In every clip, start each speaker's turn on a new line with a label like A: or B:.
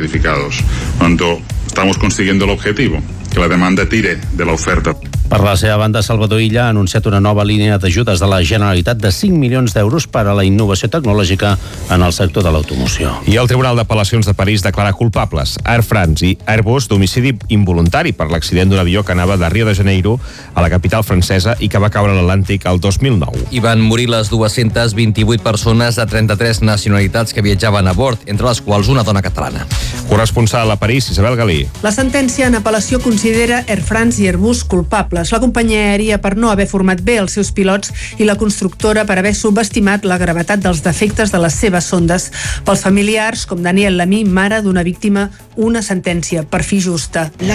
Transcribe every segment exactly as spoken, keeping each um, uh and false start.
A: electrificados. Por tanto, estamos consiguiendo el objetivo, que la demanda tire de la oferta.
B: Per la seva banda, Salvador Illa ha anunciat una nova línia d'ajudes de la Generalitat de cinc milions d'euros per a la innovació tecnològica en el sector de l'automoció.
C: I el Tribunal d'Apel·lacions de París declara culpables Air France i Airbus d'homicidi involuntari per l'accident d'un avió que anava de Rio de Janeiro a la capital francesa i que va caure a l'Atlàntic el dos mil nou.
D: Hi van morir les dues-centes vint-i-vuit persones de trenta-tres nacionalitats que viatjaven a bord, entre les quals una dona catalana.
C: Corresponsal a París, Isabel Galí.
E: La sentència en apel·lació considera Air France i Airbus culpables. La companyia aèria per no haver format bé els seus pilots i la constructora per haver subestimat la gravetat dels defectes de les seves sondes. Pels familiars, com Daniel Lamy, mare d'una víctima, una sentència per fi justa.
F: La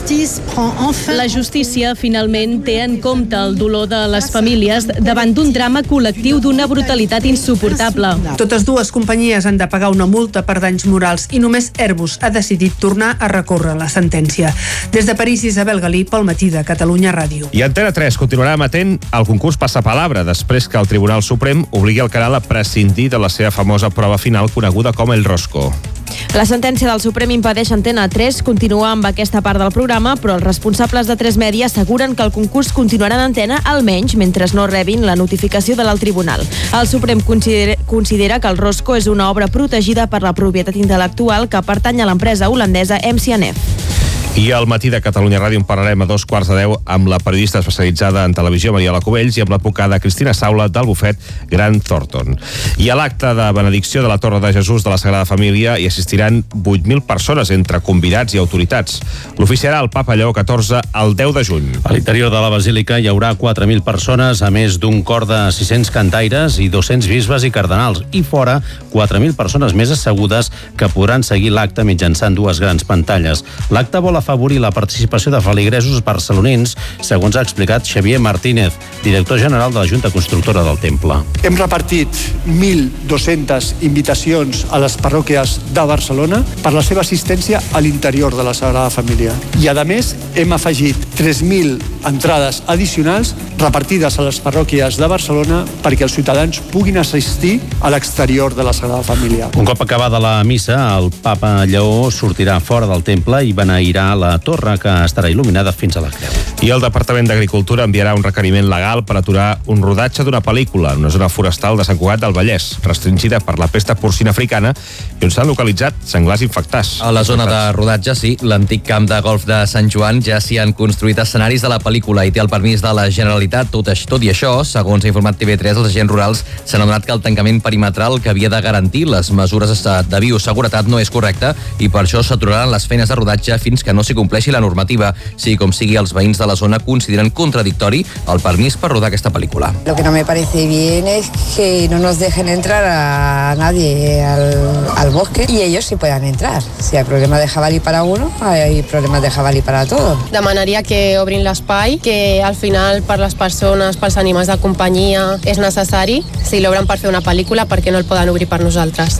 F: justícia finalment té en compte el dolor de les famílies davant d'un drama col·lectiu d'una brutalitat insuportable.
E: Totes dues companyies han de pagar una multa per danys morals i només Airbus ha decidit tornar a recórrer la sentència. Des de París, Isabel Galí, pel Matí de Catalunya Ràdio.
C: I Antena tres continuarà emetent el concurs Passapalabra després que el Tribunal Suprem obligui el canal a prescindir de la seva famosa prova final coneguda com el Rosco.
G: La sentència del Suprem impedeix a Antena tres continuar amb aquesta part del programa, però els responsables de tres Media asseguren que el concurs continuarà en antena almenys mentre no rebin la notificació de l'alt tribunal. El Suprem considera, considera que el Rosco és una obra protegida per la propietat intel·lectual que pertany a l'empresa holandesa M C N F.
C: I al Matí de Catalunya Ràdio en parlarem a dos quarts de deu amb la periodista especialitzada en televisió Mariola Cubells i amb l'advocada Cristina Saula del bufet Grant Thornton. I a l'acte de benedicció de la Torre de Jesús de la Sagrada Família hi assistiran vuit mil persones entre convidats i autoritats. L'oficiarà el Papa Lleó catorze el deu de juny.
B: A l'interior de la Basílica hi haurà quatre mil persones, a més d'un cor de sis-cents cantaires i dos-cents bisbes i cardenals. I fora, quatre mil persones més assegudes que podran seguir l'acte mitjançant dues grans pantalles. L'acte vol afavorir la participació de feligresos barcelonins, segons ha explicat Xavier Martínez, director general de la Junta Constructora del Temple.
H: Hem repartit mil dos-centes invitacions a les parròquies de Barcelona per la seva assistència a l'interior de la Sagrada Família. I, a més, hem afegit tres mil entrades addicionals repartides a les parròquies de Barcelona perquè els ciutadans puguin assistir a l'exterior de la Sagrada Família.
B: Un cop acabada la missa, el Papa Lleó sortirà fora del temple i beneirà la torre, que estarà il·luminada fins a la creu.
C: I el Departament d'Agricultura enviarà un requeriment legal per aturar un rodatge d'una pel·lícula en una zona forestal de Sant Cugat del Vallès, restringida per la pesta porcina africana i on s'han localitzat senglars infectats.
D: A la zona de rodatge, sí, l'antic camp de golf de Sant Joan ja s'hi han construït escenaris de la pel·lícula i té el permís de la Generalitat. Tot, tot i això, segons ha informat T V tres, els agents rurals s'han adonat que el tancament perimetral que havia de garantir les mesures de bioseguretat no és correcte i per això s'aturaran les feines de rodatge fins que no s'hi compleixi la normativa. Sí, com sigui, els veïns de la zona consideren contradictori el permís per rodar aquesta pel·lícula.
I: Lo que no me parece bien es que no nos dejen entrar a nadie al, al bosque y ellos sí puedan entrar. Si hay problemas de jabalí para uno, hay problemas de jabalí para todos.
J: Demanaria que obrin l'espai, que al final per les persones, pels animals de companyia és necessari. Si l'obren per fer una pel·lícula, per què no el poden obrir per nosaltres?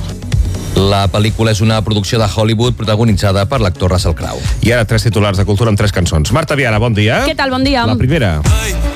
D: La pel·lícula és una producció de Hollywood protagonitzada per l'actor Russell Crowe.
C: I ara tres titulars de cultura amb tres cançons. Marta Viana, bon dia.
G: Què tal, bon dia?
C: La primera.